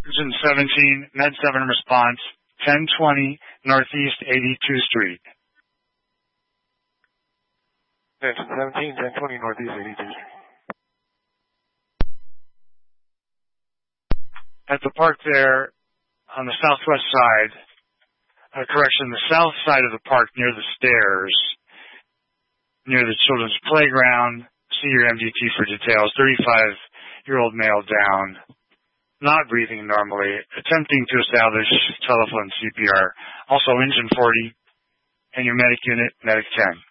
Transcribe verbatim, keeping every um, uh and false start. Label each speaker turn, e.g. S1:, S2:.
S1: Engine seventeen, Med seven response, ten twenty Northeast eighty-second Street.
S2: Engine seventeen, ten twenty Northeast eighty-second Street.
S1: At the park there, on the southwest side, uh, correction, the south side of the park near the stairs, near the children's playground, see your M D T for details, thirty-five-year-old male down, not breathing normally, attempting to establish telephone C P R. Also engine forty, and your medic unit, medic ten.